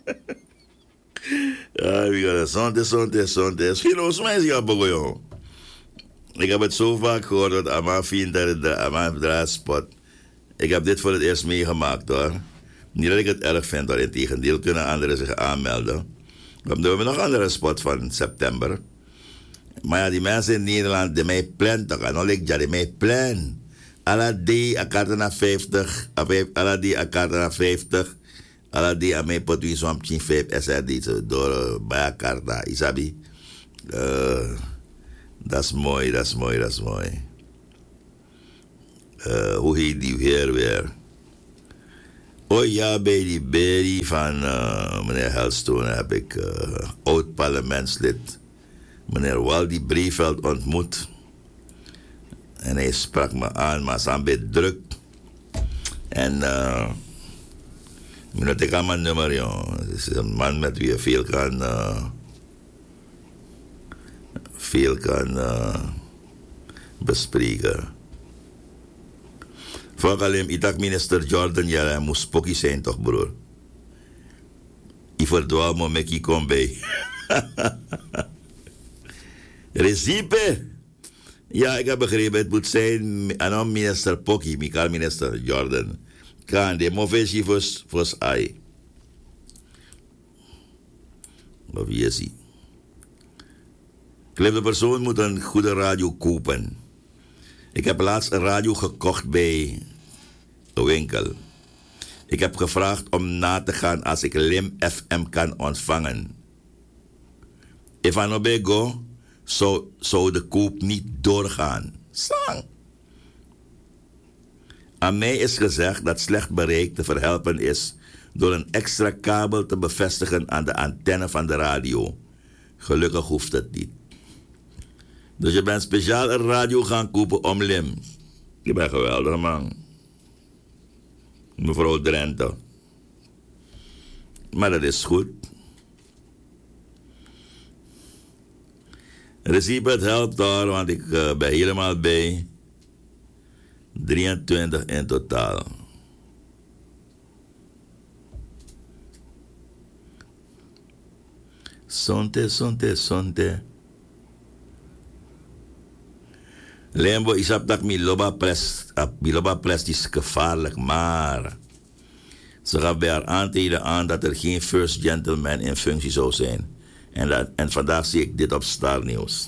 Ja, we gaan zonde. Misschien ons mij zien op joh. Ik heb het zo vaak gehoord dat Amma vindt dat de Amma draadspot. Ik heb dit voor het eerst meegemaakt hoor. Niet dat ik het erg vind hoor, integendeel kunnen anderen zich aanmelden. We hebben nog een andere spot van september. Maar ja, die mensen in Nederland, die mij plan toch, en dan lijkt ja, die mij plan. Alla die akata na 50, alla die akata na 50, alla die aan mij pot wie zo'n 5 SRD door bij akata, isabi. Dat is mooi. Hoe heet die weer? Oh ja, bij die Berry van meneer Helstone heb ik oud-parlementslid meneer Waldi Breveld ontmoet. En hij sprak me aan, maar ze een beetje druk. En ik heb mijn nummer, joh. Het is een man met wie je veel kan bespreken. Voor alleen, ik minister Jordan, ja, hij moest spooky zijn toch, broer? Ik verdwaal me met die kom bij. Recipe? Ja, ik heb begrepen, het moet zijn, en minister Pocky, Mikael minister Jordan. Kan de movesie voor ai. Maar wie is hij? De persoon moet een goede radio kopen. Ik heb laatst een radio gekocht bij de winkel. Ik heb gevraagd om na te gaan als ik Lim FM kan ontvangen. If I no go, zou de koop niet doorgaan. Sang. Aan mij is gezegd dat slecht bereik te verhelpen is door een extra kabel te bevestigen aan de antenne van de radio. Gelukkig hoeft het niet. Dus je bent speciaal een radio gaan kopen om Lim. Je bent geweldig, man. Mevrouw Drenthe. Maar dat is goed. Recipe, het helpt daar, want ik ben helemaal bij 23 in totaal. Sonte. Lembo, ik snap dat Miloba Prest is gevaarlijk, maar ze gaf bij haar aantijden aan dat er geen first gentleman in functie zou zijn. En vandaag zie ik dit op Star News.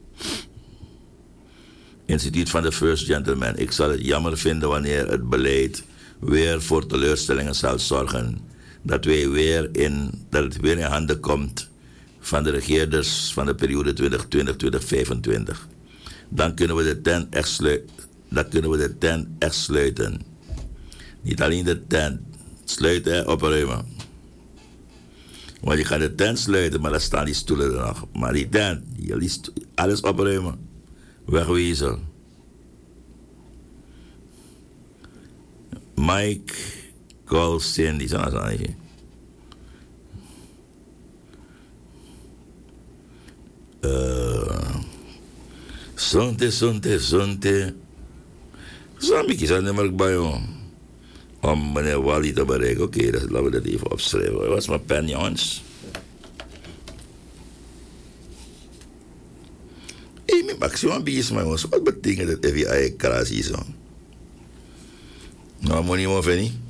Instituut van de First Gentleman. Ik zal het jammer vinden wanneer het beleid weer voor teleurstellingen zal zorgen. Dat het weer in handen komt van de regeerders van de periode 2020-2025. Dan kunnen we de tent echt sluiten. Niet alleen de tent. Sluiten, opruimen. Want je gaat de tent sluiten, maar dan staan die stoelen er nog. Maar die tent, alles opruimen. Wegwezen. Mike Colson, die zijn er niet. Zonte. Zo'n beetje zijn nummer bij jou. Om meneer Wally te bereiken. Oké, laten we dat even opschrijven. Wat is mijn pen, jongens? Mijn maximum is maar wat betekent dat even je krasie zo? Nou, moet niet meer vinden.